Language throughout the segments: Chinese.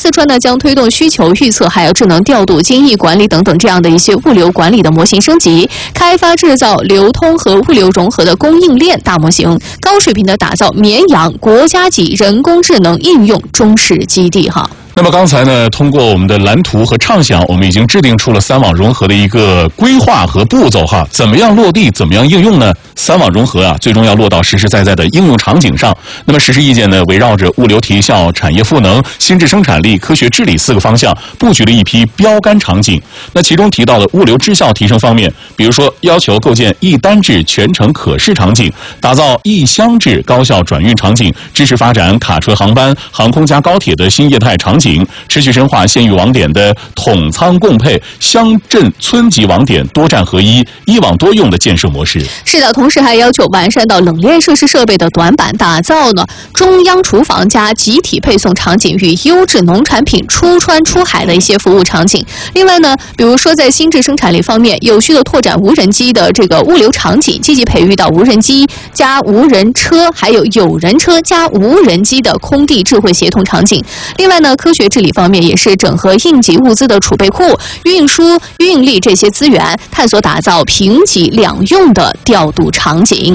四川呢将推动需求预测、还有智能调度、精益管理等等这样的一些物流管理的模型升级，开发制造、流通和物流融合的供应链大模型，高水平的打造绵阳国家级人工智能应用中试基地哈。 那么刚才呢，通过我们的蓝图和畅想，我们已经制定出了三网融合的一个规划和步骤哈。怎么样落地，怎么样应用呢？三网融合啊，最终要落到实实在在的应用场景上。那么实施意见呢，围绕着物流提效、产业赋能、新质生产力、科学治理4个方向，布局了一批标杆场景。那其中提到了物流质效提升方面，比如说要求构建一单制全程可视场景，打造一箱制高效转运场景，支持发展卡车航班、航空加高铁的新业态场景。持续深化县域网点的统仓共配、乡镇村级网点多站合一、一网多用的建设模式。 是的，同时还要求完善到冷链设施设备的短板，打造呢中央厨房加集体配送场景与优质农产品出川出海的一些服务场景。另外呢，比如说在新质生产力方面，有序的拓展无人机的这个物流场景，积极培育到无人机加无人车，还有有人车加无人机的空地智慧协同场景。另外呢，科学治理方面也是整合应急物资的储备库、运输、运力这些资源，探索打造平级两用的调度场景。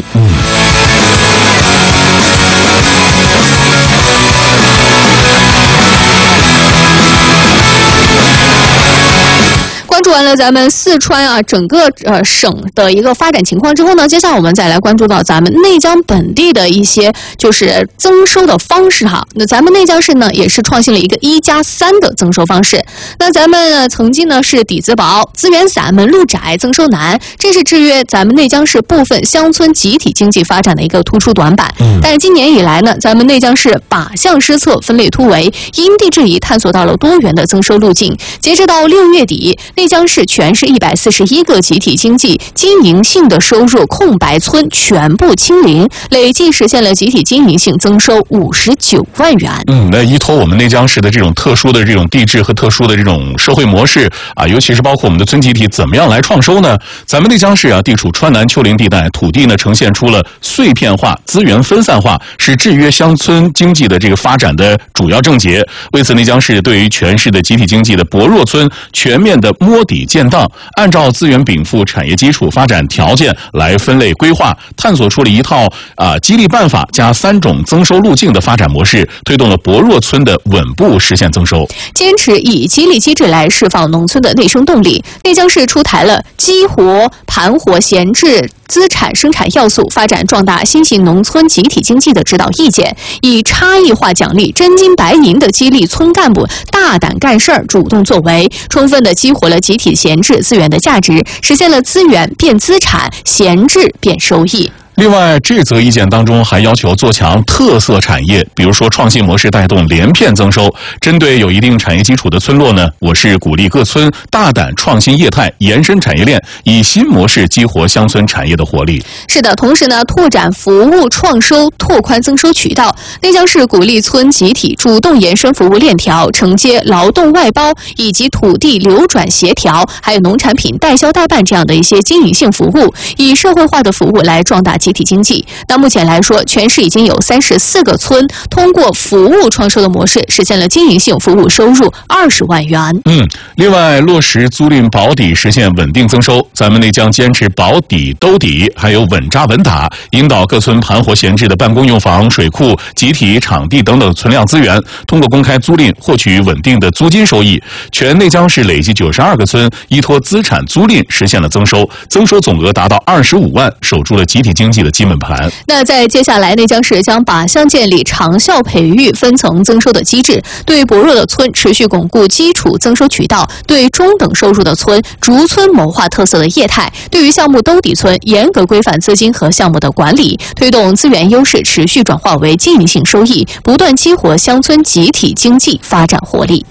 关注完了咱们四川啊整个省的一个发展情况之后呢，接下来我们再来关注到咱们内江本地的一些就是增收的方式哈。那咱们内江市呢也是创新了一个1+3的增收方式。那咱们曾经呢是底子薄、资源散、门路窄、增收难，这是制约咱们内江市部分乡村集体经济发展的一个突出短板。但是今年以来呢，咱们内江市靶向施策、分类突围，因地制宜探索到了多元的增收路径。截至到6月底，内江市全市141个集体经济经营性的收入空白村全部清零，累计实现了集体经营性增收59万元。 那依托我们内江市的这种特殊的这种地质和特殊的这种社会模式啊，尤其是包括我们的村集体怎么样来创收呢？咱们内江市啊，地处川南丘陵地带，土地呢呈现出了碎片化、资源分散化，是制约乡村经济的这个发展的主要症结。为此，内江市对于全市的集体经济的薄弱村全面的摸底建档，按照资源禀赋、产业基础、发展条件来分类规划，探索出了一套激励办法加3种增收路径的发展模式，推动了薄弱村的稳步实现增收。 坚持以激励机制来释放农村的内生动力，内江市出台了激活盘活闲置资产生产要素，发展壮大新型农村集体经济的指导意见，以差异化奖励、真金白银的激励村干部大胆干事儿、主动作为，充分的激活了集体闲置资源的价值，实现了资源变资产、闲置变收益。 另外，这则意见当中还要求做强特色产业，比如说创新模式带动连片增收。针对有一定产业基础的村落呢，我市鼓励各村大胆创新业态，延伸产业链，以新模式激活乡村产业的活力。 是的，同时呢，拓展服务创收，拓宽增收渠道。内江市鼓励村集体主动延伸服务链条，承接劳动外包以及土地流转协调，还有农产品代销代办这样的一些经营性服务，以社会化的服务来壮大集体经济。那目前来说，全市已经有34个村通过服务创收的模式，实现了经营性服务收入20万元。 另外落实租赁保底，实现稳定增收。咱们内江坚持保底兜底，还有稳扎稳打，引导各村盘活闲置的办公用房、水库、集体场地等等存量资源，通过公开租赁获取稳定的租金收益。全内江市累计92个村依托资产租赁实现了增收，增收总额达到25万，守住了集体经济的基本盘。 那在接下来，内江市将靶向建立长效培育、分层增收的机制，对薄弱的村持续巩固基础增收渠道，对中等收入的村逐村谋划特色的业态，对于项目兜底村严格规范资金和项目的管理，推动资源优势持续转化为经营性收益，不断激活乡村集体经济发展活力。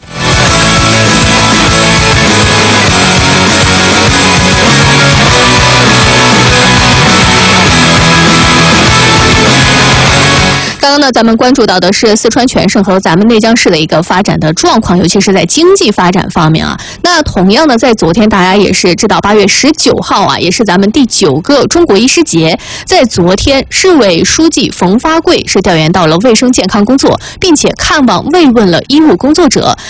刚刚呢，咱们关注到的是四川全省和咱们内江市的一个发展的状况，尤其是在经济发展方面啊。那同样呢，在昨天大家也是知道8月19号啊，也是咱们第9个中国医师节。在昨天，市委书记冯发贵是调研到了卫生健康工作，并且看望慰问了医务工作者。